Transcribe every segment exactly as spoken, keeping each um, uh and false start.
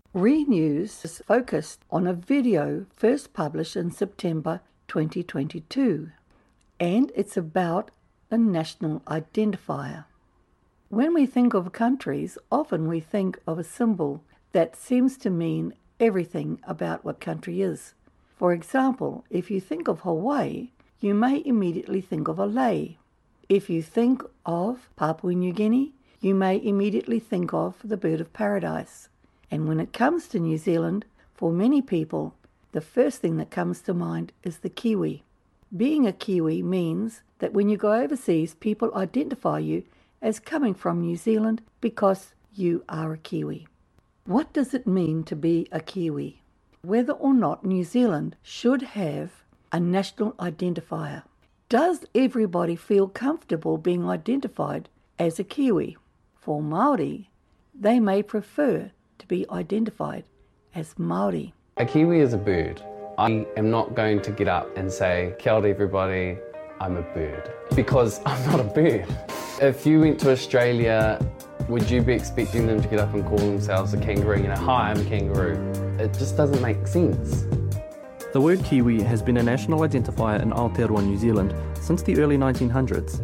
Renews is focused on a video first published in September twenty twenty-two, and it's about a national identifier. When we think of countries, often we think of a symbol that seems to mean everything about what country is. For example, if you think of Hawaii, you may immediately think of a lei. If you think of Papua New Guinea, you may immediately think of the bird of paradise. And when it comes to New Zealand, for many people, the first thing that comes to mind is the Kiwi. Being a Kiwi means that when you go overseas, people identify you as coming from New Zealand because you are a Kiwi. What does it mean to be a Kiwi? Whether or not New Zealand should have a national identifier. Does everybody feel comfortable being identified as a Kiwi? For Māori, they may prefer to be identified as Māori. A Kiwi is a bird. I am not going to get up and say, kia ora everybody, I'm a bird, because I'm not a bird. If you went to Australia, would you be expecting them to get up and call themselves a kangaroo? You know, hi, I'm a kangaroo. It just doesn't make sense. The word Kiwi has been a national identifier in Aotearoa, New Zealand since the early nineteen hundreds.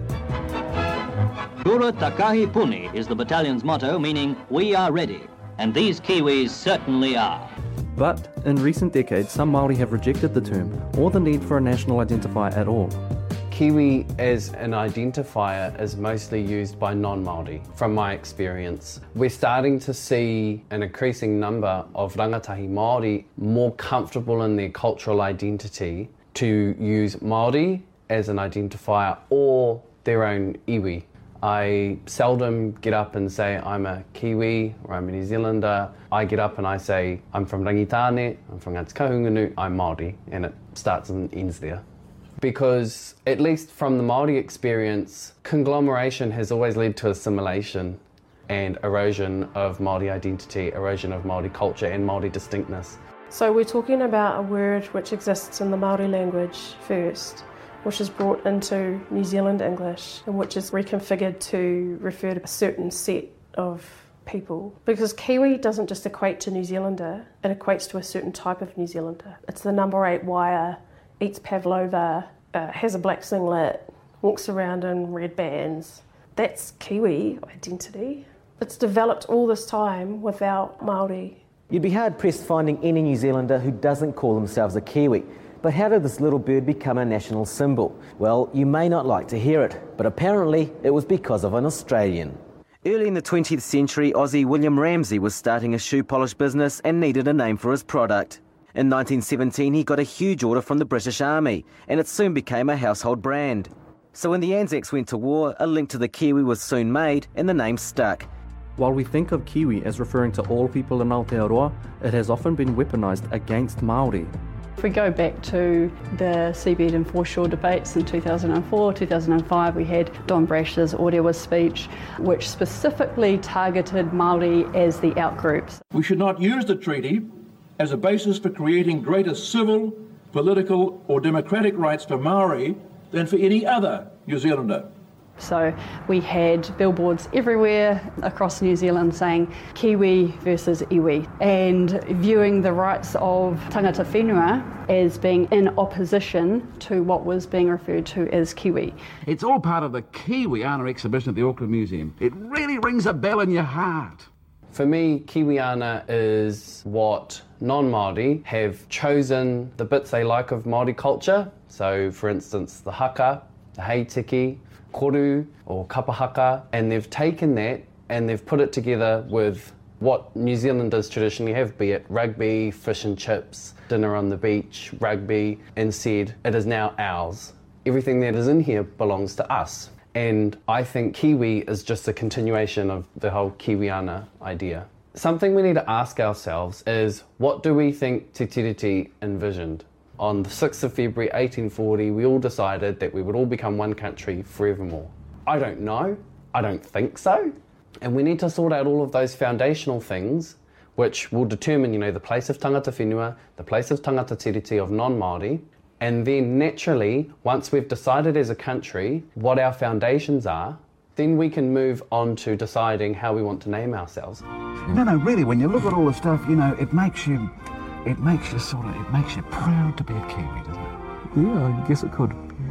Kura Takahi Puni is the battalion's motto, meaning we are ready, and these Kiwis certainly are. But in recent decades, some Māori have rejected the term or the need for a national identifier at all. Kiwi as an identifier is mostly used by non-Māori, from my experience. We're starting to see an increasing number of rangatahi Māori more comfortable in their cultural identity to use Māori as an identifier or their own iwi. I seldom get up and say I'm a Kiwi or I'm a New Zealander. I get up and I say I'm from Rangitane, I'm from Ngāti Kahungunu, I'm Māori, and it starts and ends there. Because, at least from the Māori experience, conglomeration has always led to assimilation and erosion of Māori identity, erosion of Māori culture and Māori distinctness. So we're talking about a word which exists in the Māori language first, which is brought into New Zealand English and which is reconfigured to refer to a certain set of people. Because Kiwi doesn't just equate to New Zealander, it equates to a certain type of New Zealander. It's the number eight wire, eats pavlova, uh, has a black singlet, walks around in red bands. That's Kiwi identity. It's developed all this time without Māori. You'd be hard-pressed finding any New Zealander who doesn't call themselves a Kiwi. But how did this little bird become a national symbol? Well, you may not like to hear it, but apparently it was because of an Australian. Early in the twentieth century, Aussie William Ramsey was starting a shoe polish business and needed a name for his product. In nineteen seventeen, he got a huge order from the British Army, and it soon became a household brand. So when the Anzacs went to war, a link to the Kiwi was soon made, and the name stuck. While we think of Kiwi as referring to all people in Aotearoa, it has often been weaponised against Māori. If we go back to the seabed and foreshore debates in two thousand four, two thousand five, we had Don Brash's Orewa speech, which specifically targeted Māori as the outgroups. We should not use the treaty as a basis for creating greater civil, political or democratic rights for Māori than for any other New Zealander. So we had billboards everywhere across New Zealand saying Kiwi versus iwi, and viewing the rights of tangata whenua as being in opposition to what was being referred to as Kiwi. It's all part of the Kiwiana exhibition at the Auckland Museum. It really rings a bell in your heart. For me, Kiwiana is what non-Māori have chosen the bits they like of Māori culture. So, for instance, the haka, the heitiki, koru or kapahaka, and they've taken that and they've put it together with what New Zealanders traditionally have, be it rugby, fish and chips, dinner on the beach, rugby, and said it is now ours. Everything that is in here belongs to us. And I think Kiwi is just a continuation of the whole Kiwiana idea. Something we need to ask ourselves is, what do we think Te Tiriti envisioned? On the sixth of February eighteen forty, we all decided that we would all become one country forevermore. I don't know. I don't think so. And we need to sort out all of those foundational things which will determine, you know, the place of tangata whenua, the place of tangata tiriti of non-Māori, and then naturally, once we've decided as a country what our foundations are, Then we can move on to deciding how we want to name ourselves. No, no, really, when you look at all the stuff, you know, it makes you, it makes you sort of, it makes you proud to be a Kiwi, doesn't it? Yeah, I guess it could.